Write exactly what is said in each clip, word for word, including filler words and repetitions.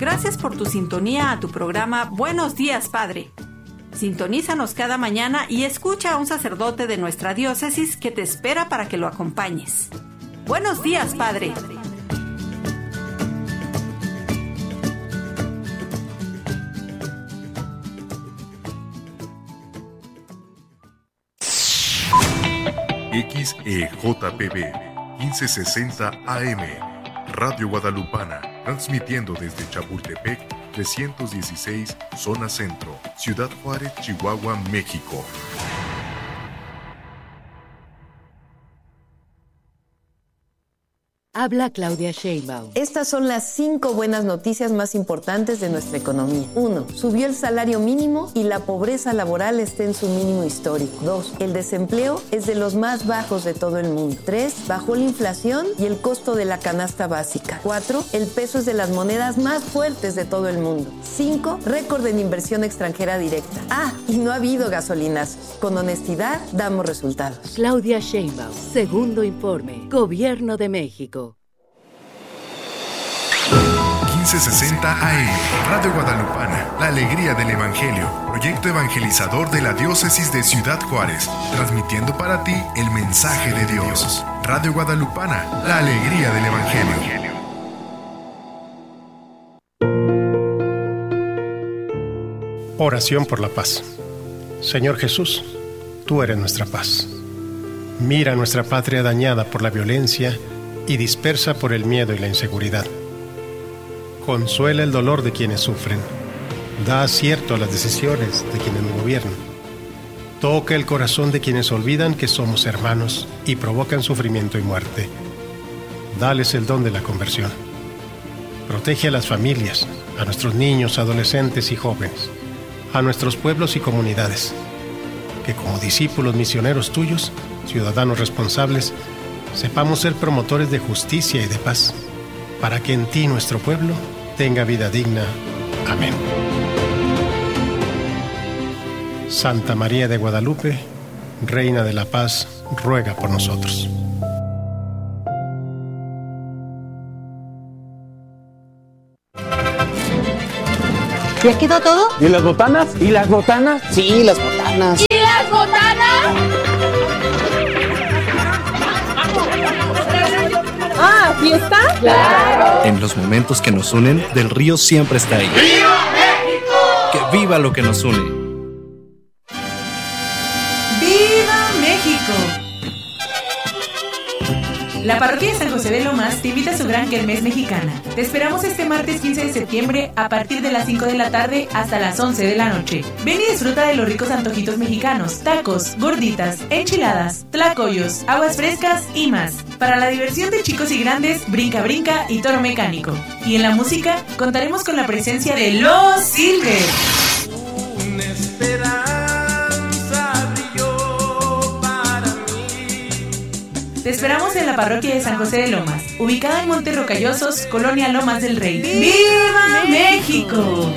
Gracias por tu sintonía a tu programa Buenos Días, Padre. Sintonízanos cada mañana y escucha a un sacerdote de nuestra diócesis que te espera para que lo acompañes. Buenos días, Padre. X E J P B quince sesenta A M, Radio Guadalupana, transmitiendo desde Chapultepec trescientos dieciséis, Zona Centro, Ciudad Juárez, Chihuahua, México. Habla Claudia Sheinbaum. Estas son las cinco buenas noticias más importantes de nuestra economía. Uno, subió el salario mínimo y la pobreza laboral está en su mínimo histórico. Dos, el desempleo es de los más bajos de todo el mundo. Tres, bajó la inflación y el costo de la canasta básica. Cuatro, el peso es de las monedas más fuertes de todo el mundo. Cinco, récord en inversión extranjera directa. Ah, y no ha habido gasolinazos. Con honestidad, damos resultados. Claudia Sheinbaum, segundo informe, Gobierno de México. quince sesenta A M, Radio Guadalupana, la alegría del Evangelio, proyecto evangelizador de la diócesis de Ciudad Juárez, transmitiendo para ti el mensaje de Dios. Radio Guadalupana, la alegría del Evangelio. Oración por la paz. Señor Jesús, tú eres nuestra paz. Mira nuestra patria dañada por la violencia y dispersa por el miedo y la inseguridad. Consuela el dolor de quienes sufren. Da acierto a las decisiones de quienes nos gobiernan. Toca el corazón de quienes olvidan que somos hermanos y provocan sufrimiento y muerte. Dales el don de la conversión. Protege a las familias, a nuestros niños, adolescentes y jóvenes, a nuestros pueblos y comunidades. Que como discípulos misioneros tuyos, ciudadanos responsables, sepamos ser promotores de justicia y de paz, para que en ti nuestro pueblo tenga vida digna. Amén. Santa María de Guadalupe, Reina de la Paz, ruega por nosotros. ¿Ya quedó todo? ¿Y las botanas? ¿Y las botanas? Sí, las botanas. ¿Y las botanas? Ah, ¿fiesta? ¡Claro! En los momentos que nos unen, Del Río siempre está ahí. ¡Viva México! ¡Que viva lo que nos une! ¡Viva México! La parroquia de San José de Lomas te invita a su gran kermés mexicana. Te esperamos este martes quince de septiembre a partir de las cinco de la tarde hasta las once de la noche. Ven y disfruta de los ricos antojitos mexicanos, tacos, gorditas, enchiladas, tlacoyos, aguas frescas y más. Para la diversión de chicos y grandes, brinca brinca y toro mecánico. Y en la música contaremos con la presencia de Los Silver. Una esperanza brilló para mí. Te esperamos en la parroquia de San José de Lomas, ubicada en Montes Rocallosos, Colonia Lomas del Rey. ¡Viva México!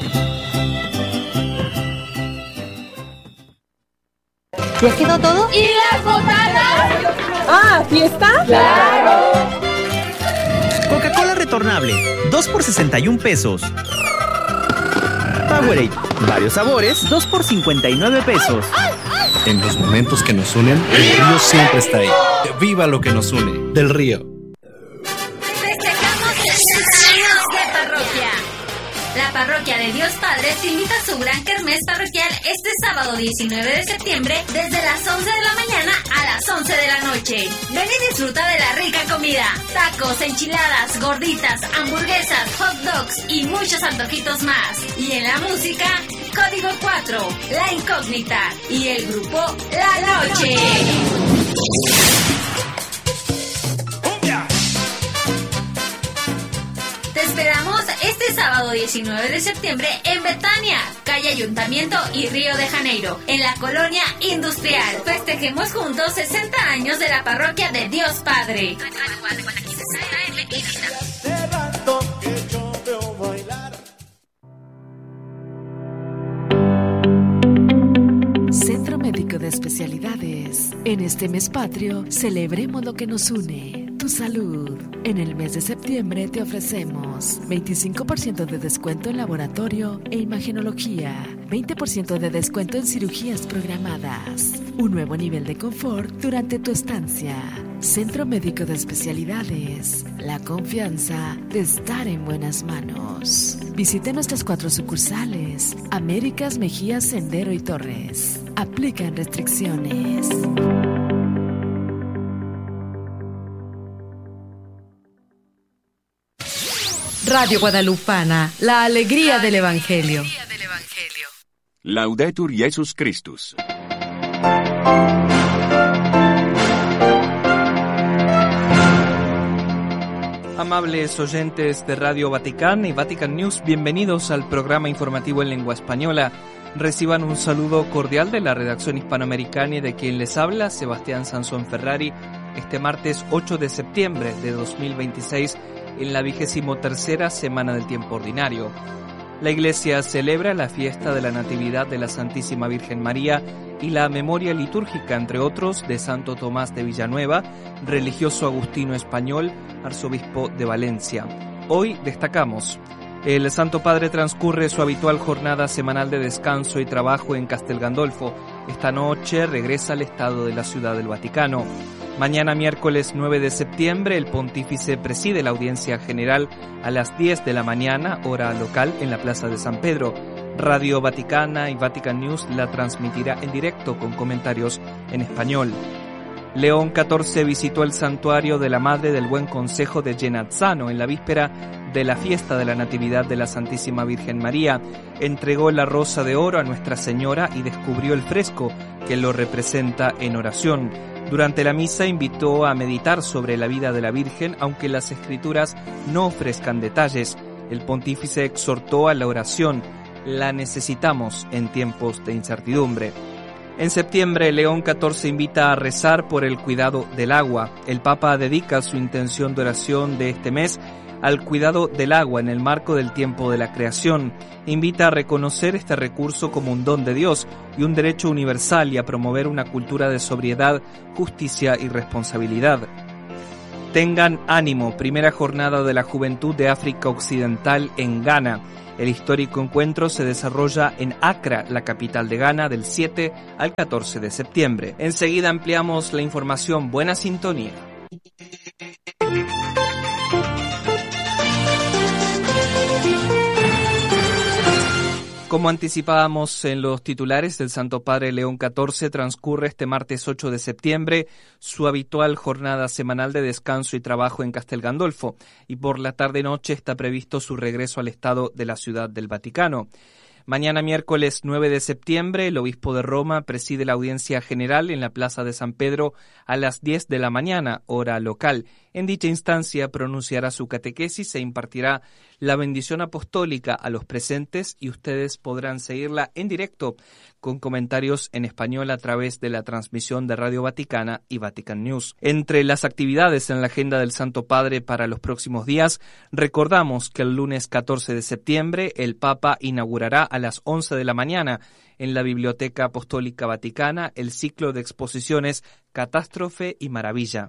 ¿Ya quedó todo? ¿Y las botanas? Ah, ¿fiesta? ¡Claro! Coca-Cola retornable, dos por sesenta y un pesos. Powerade, varios sabores, dos por cincuenta y nueve pesos. En los momentos que nos unen, Del Río siempre está ahí. ¡Que viva lo que nos une! Del Río. Festejamos sesenta años de parroquia. La parroquia de Dios Padre te invita a su gran kermés parroquial este sábado diecinueve de septiembre desde las once de la mañana a las once de la noche. Ven y disfruta de la rica comida, tacos, enchiladas, gorditas, hamburguesas, hot dogs y muchos antojitos más. Y en la música, Código cuatro, La Incógnita y el grupo La Noche. Te esperamos este sábado diecinueve de septiembre en Betania, calle Ayuntamiento y Río de Janeiro, en la colonia industrial. Festejemos juntos sesenta años de la parroquia de Dios Padre. Centro Médico de Especialidades. En este mes patrio, celebremos lo que nos une. tu salud. En el mes de septiembre te ofrecemos veinticinco por ciento de descuento en laboratorio e imagenología, veinte por ciento de descuento en cirugías programadas, un nuevo nivel de confort durante tu estancia. Centro Médico de Especialidades, la confianza de estar en buenas manos. Visite nuestras cuatro sucursales, Américas, Mejía, Sendero y Torres. Aplican restricciones. Radio Guadalupana, la alegría del Evangelio. Laudetur Jesus Christus. Amables oyentes de Radio Vaticana y Vatican News, bienvenidos al programa informativo en lengua española. Reciban un saludo cordial de la redacción hispanoamericana y de quien les habla, Sebastián Sansón Ferrari, este martes ocho de septiembre de dos mil veintiséis, en la vigésimo tercera semana del tiempo ordinario. La Iglesia celebra la fiesta de la Natividad de la Santísima Virgen María y la memoria litúrgica, entre otros, de Santo Tomás de Villanueva, religioso agustino español, arzobispo de Valencia. Hoy destacamos: el Santo Padre transcurre su habitual jornada semanal de descanso y trabajo en Castel Gandolfo. Esta noche regresa al Estado de la Ciudad del Vaticano. Mañana miércoles nueve de septiembre el pontífice preside la audiencia general a las diez de la mañana, hora local, en la Plaza de San Pedro. Radio Vaticana y Vatican News la transmitirá en directo con comentarios en español. León catorce visitó el santuario de la Madre del Buen Consejo de Genazzano en la víspera de la fiesta de la Natividad de la Santísima Virgen María. Entregó la rosa de oro a Nuestra Señora y descubrió el fresco que lo representa en oración. Durante la misa invitó a meditar sobre la vida de la Virgen, aunque las Escrituras no ofrezcan detalles. El pontífice exhortó a la oración. La necesitamos en tiempos de incertidumbre. En septiembre, León catorce invita a rezar por el cuidado del agua. El Papa dedica su intención de oración de este mes al cuidado del agua en el marco del tiempo de la creación. Invita a reconocer este recurso como un don de Dios y un derecho universal y a promover una cultura de sobriedad, justicia y responsabilidad. Tengan ánimo, primera jornada de la Juventud de África Occidental en Ghana. El histórico encuentro se desarrolla en Accra, la capital de Ghana, del siete al catorce de septiembre. Enseguida ampliamos la información. Buena sintonía. Como anticipábamos en los titulares, el Santo Padre León catorce transcurre este martes ocho de septiembre su habitual jornada semanal de descanso y trabajo en Castel Gandolfo, y por la tarde-noche está previsto su regreso al Estado de la Ciudad del Vaticano. Mañana miércoles nueve de septiembre, el obispo de Roma preside la audiencia general en la Plaza de San Pedro a las diez de la mañana, hora local. En dicha instancia pronunciará su catequesis e impartirá la bendición apostólica a los presentes, y ustedes podrán seguirla en directo con comentarios en español a través de la transmisión de Radio Vaticana y Vatican News. Entre las actividades en la agenda del Santo Padre para los próximos días, recordamos que el lunes catorce de septiembre el Papa inaugurará a las once de la mañana en la Biblioteca Apostólica Vaticana el ciclo de exposiciones Catástrofe y Maravilla.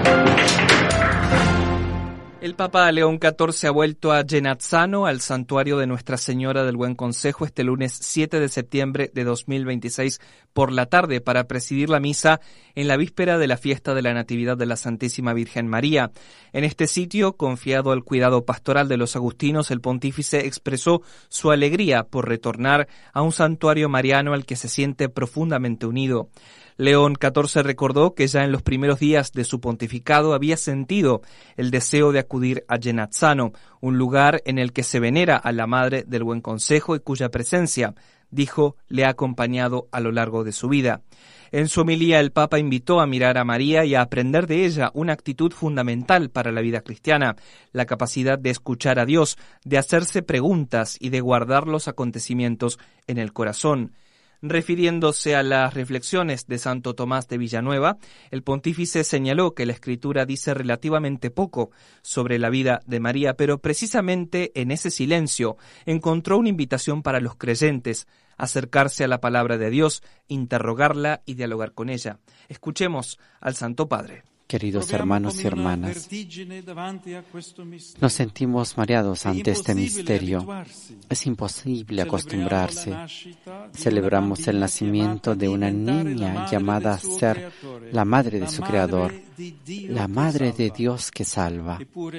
El Papa León catorce ha vuelto a Genazzano, al santuario de Nuestra Señora del Buen Consejo, este lunes siete de septiembre de dos mil veintiséis por la tarde para presidir la misa en la víspera de la fiesta de la Natividad de la Santísima Virgen María. En este sitio, confiado al cuidado pastoral de los agustinos, el pontífice expresó su alegría por retornar a un santuario mariano al que se siente profundamente unido. León catorce recordó que ya en los primeros días de su pontificado había sentido el deseo de acudir a Genazzano, un lugar en el que se venera a la Madre del Buen Consejo y cuya presencia, dijo, le ha acompañado a lo largo de su vida. En su homilía, el Papa invitó a mirar a María y a aprender de ella una actitud fundamental para la vida cristiana, la capacidad de escuchar a Dios, de hacerse preguntas y de guardar los acontecimientos en el corazón. Refiriéndose a las reflexiones de Santo Tomás de Villanueva, el pontífice señaló que la Escritura dice relativamente poco sobre la vida de María, pero precisamente en ese silencio encontró una invitación para los creyentes a acercarse a la palabra de Dios, interrogarla y dialogar con ella. Escuchemos al Santo Padre. Queridos hermanos y hermanas, nos sentimos mareados ante este misterio. Es imposible acostumbrarse. Celebramos el nacimiento de una niña llamada a ser la madre de su Creador, la madre de Dios que salva.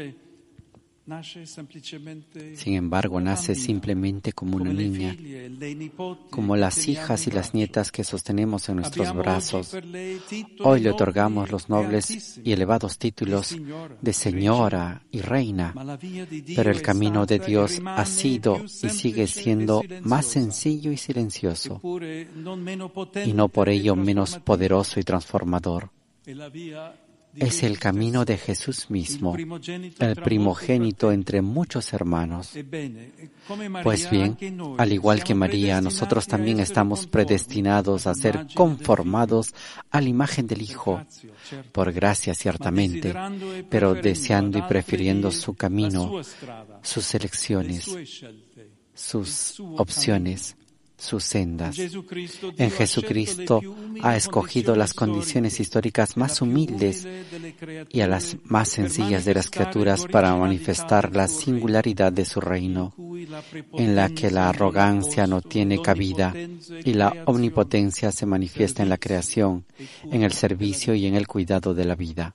Sin embargo, nace simplemente como una niña, como las hijas y las nietas que sostenemos en nuestros brazos. Hoy le otorgamos los nobles y elevados títulos de Señora y Reina, pero el camino de Dios ha sido y sigue siendo más sencillo y silencioso, y no por ello menos poderoso y transformador. Es el camino de Jesús mismo, el primogénito entre muchos hermanos. Pues bien, al igual que María, nosotros también estamos predestinados a ser conformados a la imagen del Hijo, por gracia ciertamente, pero deseando y prefiriendo su camino, sus elecciones, sus opciones, sus sendas. En Jesucristo ha escogido las condiciones históricas más humildes y a las más sencillas de las criaturas para manifestar la singularidad de su reino, en la que la arrogancia no tiene cabida y la omnipotencia se manifiesta en la creación, en el servicio y en el cuidado de la vida.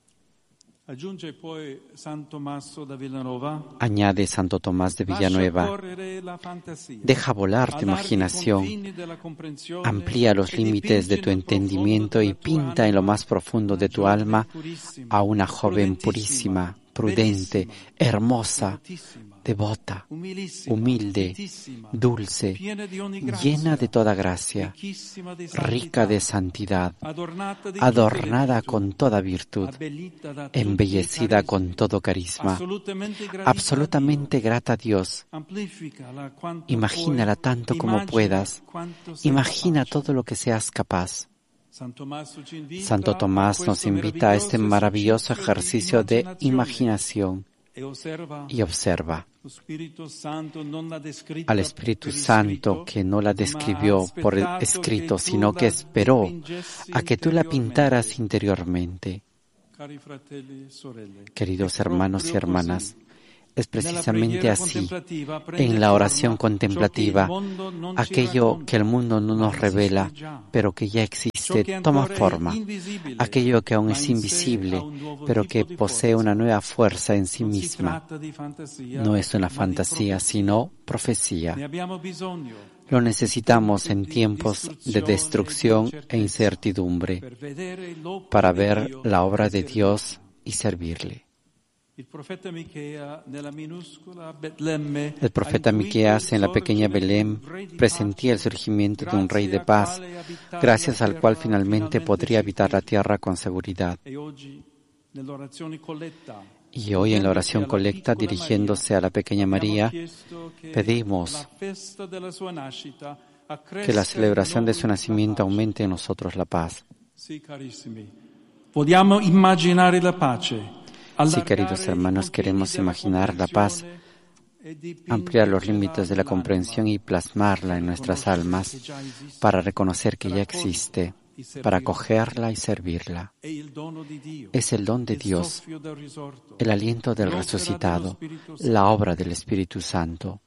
Añade Santo Tomás de Villanueva: deja volar tu imaginación, amplía los límites de tu entendimiento y pinta en lo más profundo de tu alma a una joven purísima, prudente, hermosa, devota, humilde, dulce, llena de toda gracia, rica de santidad, adornada con toda virtud, embellecida con todo carisma, absolutamente grata a Dios. Imagínala tanto como puedas, imagina todo lo que seas capaz. Santo Tomás nos invita a este maravilloso ejercicio de imaginación y observa al Espíritu Santo, que no la describió por escrito, sino que esperó a que tú la pintaras interiormente. Queridos hermanos y hermanas, es precisamente así, en la oración contemplativa, aquello que el mundo no nos revela, pero que ya existe, toma forma. Aquello que aún es invisible, pero que posee una nueva fuerza en sí misma. No es una fantasía, sino profecía. Lo necesitamos en tiempos de destrucción e incertidumbre, para ver la obra de Dios y servirle. El profeta Miqueas en la pequeña Belén presentía el surgimiento de un rey de paz, gracias al cual finalmente podría habitar la tierra con seguridad. Y hoy en la oración colecta, dirigiéndose a la pequeña María, pedimos que la celebración de su nacimiento aumente en nosotros la paz. Podemos imaginar la paz. Sí, queridos hermanos, queremos imaginar la paz, ampliar los límites de la comprensión y plasmarla en nuestras almas para reconocer que ya existe, para acogerla y servirla. Es el don de Dios, el aliento del resucitado, la obra del Espíritu Santo.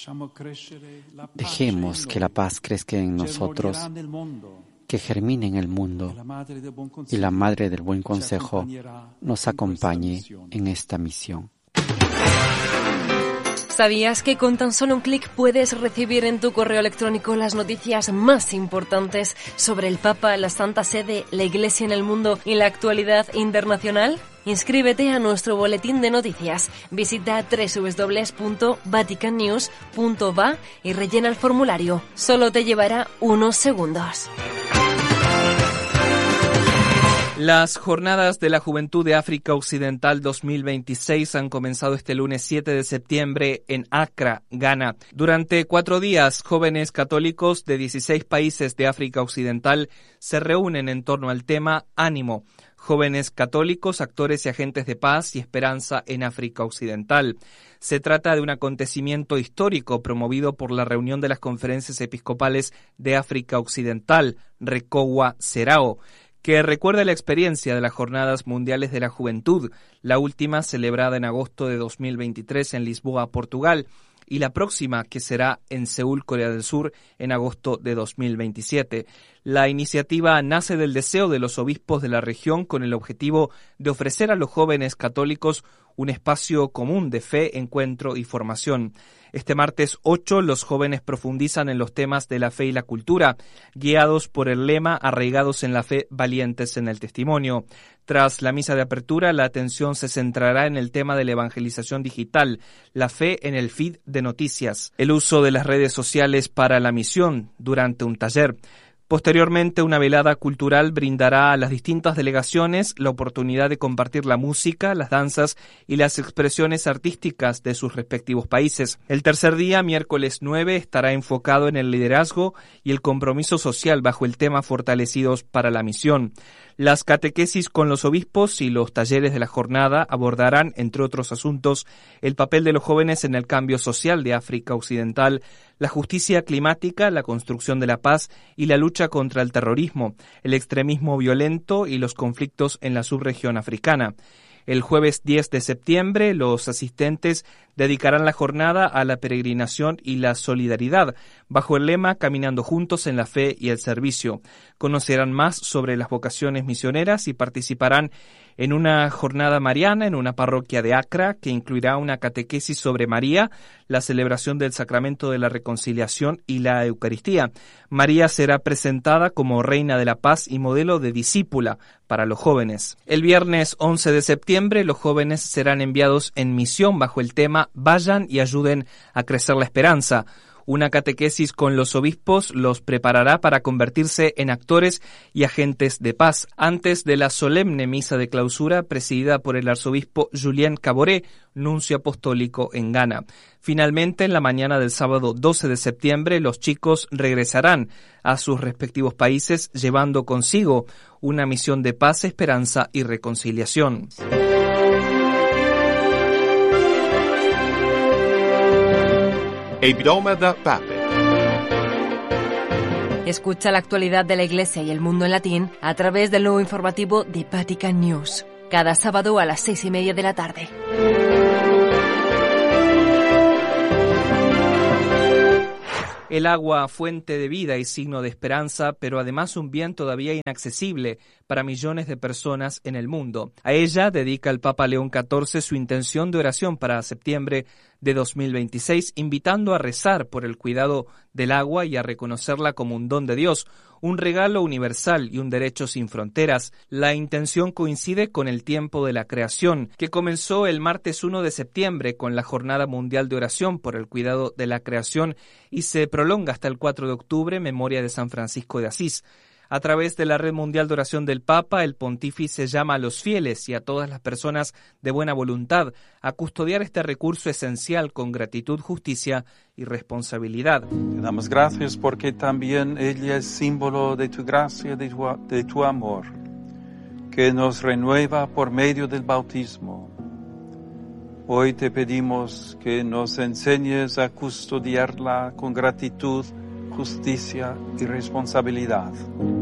Dejemos que la paz crezca en nosotros, que germine en el mundo, y la Madre del Buen Consejo nos acompañe en esta misión. ¿Sabías que con tan solo un clic puedes recibir en tu correo electrónico las noticias más importantes sobre el Papa, la Santa Sede, la Iglesia en el mundo y la actualidad internacional? Inscríbete a nuestro boletín de noticias. Visita doble u doble u doble u punto vatican news punto va y rellena el formulario. Solo te llevará unos segundos. Las Jornadas de la Juventud de África Occidental dos mil veintiséis han comenzado este lunes siete de septiembre en Accra, Ghana. Durante cuatro días, jóvenes católicos de dieciséis países de África Occidental se reúnen en torno al tema Ánimo. Jóvenes católicos, actores y agentes de paz y esperanza en África Occidental. Se trata de un acontecimiento histórico promovido por la reunión de las conferencias episcopales de África Occidental, Recowa Serao, que recuerda la experiencia de las Jornadas Mundiales de la Juventud, la última celebrada en agosto de dos mil veintitrés en Lisboa, Portugal, y la próxima, que será en Seúl, Corea del Sur, en agosto de dos mil veintisiete. La iniciativa nace del deseo de los obispos de la región con el objetivo de ofrecer a los jóvenes católicos un espacio común de fe, encuentro y formación. Este martes ocho, los jóvenes profundizan en los temas de la fe y la cultura, guiados por el lema "Arraigados en la fe, valientes en el testimonio". Tras la misa de apertura, la atención se centrará en el tema de la evangelización digital, la fe en el feed de noticias, el uso de las redes sociales para la misión durante un taller. Posteriormente, una velada cultural brindará a las distintas delegaciones la oportunidad de compartir la música, las danzas y las expresiones artísticas de sus respectivos países. El tercer día, miércoles nueve, estará enfocado en el liderazgo y el compromiso social bajo el tema Fortalecidos para la Misión. Las catequesis con los obispos y los talleres de la jornada abordarán, entre otros asuntos, el papel de los jóvenes en el cambio social de África Occidental, la justicia climática, la construcción de la paz y la lucha contra el terrorismo, el extremismo violento y los conflictos en la subregión africana. El jueves diez de septiembre, los asistentes dedicarán la jornada a la peregrinación y la solidaridad, bajo el lema Caminando juntos en la fe y el servicio. Conocerán más sobre las vocaciones misioneras y participarán en una jornada mariana en una parroquia de Accra que incluirá una catequesis sobre María, la celebración del sacramento de la reconciliación y la Eucaristía. María será presentada como Reina de la Paz y modelo de discípula para los jóvenes. El viernes once de septiembre, los jóvenes serán enviados en misión bajo el tema Vayan y ayuden a crecer la esperanza. Una catequesis con los obispos los preparará para convertirse en actores y agentes de paz, antes de la solemne misa de clausura presidida por el arzobispo Julien Caboret, nuncio apostólico en Ghana. Finalmente, en la mañana del sábado doce de septiembre, los chicos regresarán a sus respectivos países llevando consigo una misión de paz, esperanza y reconciliación. El broma da Pape. Escucha la actualidad de la Iglesia y el mundo en latín a través del nuevo informativo de Vatican News, cada sábado a las seis y media de la tarde. El agua, fuente de vida y signo de esperanza, pero además un bien todavía inaccesible para millones de personas en el mundo. A ella dedica el Papa León catorce su intención de oración para septiembre de dos mil veintiséis, invitando a rezar por el cuidado del agua y a reconocerla como un don de Dios, un regalo universal y un derecho sin fronteras. La intención coincide con el tiempo de la creación, que comenzó el martes uno de septiembre con la Jornada Mundial de Oración por el Cuidado de la Creación y se prolonga hasta el cuatro de octubre, memoria de San Francisco de Asís. A través de la Red Mundial de Oración del Papa, el pontífice llama a los fieles y a todas las personas de buena voluntad a custodiar este recurso esencial con gratitud, justicia y responsabilidad. Te damos gracias porque también ella es símbolo de tu gracia, de tu, de tu amor, que nos renueva por medio del bautismo. Hoy te pedimos que nos enseñes a custodiarla con gratitud, justicia y responsabilidad.